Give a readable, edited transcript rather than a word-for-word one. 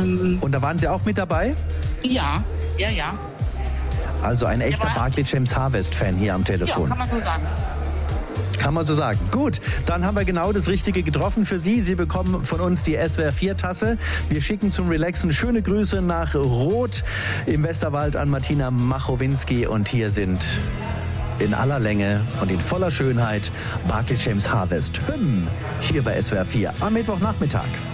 Und da waren Sie auch mit dabei? Ja. Also ein echter Barclay James Harvest-Fan hier am Telefon. Ja, kann man so sagen. Kann man so sagen. Gut, dann haben wir genau das Richtige getroffen für Sie. Sie bekommen von uns die SWR 4 Tasse. Wir schicken zum Relaxen schöne Grüße nach Roth im Westerwald an Martina Machowinski. Und hier sind in aller Länge und in voller Schönheit Barclay James Harvest. Hier bei SWR 4 am Mittwochnachmittag.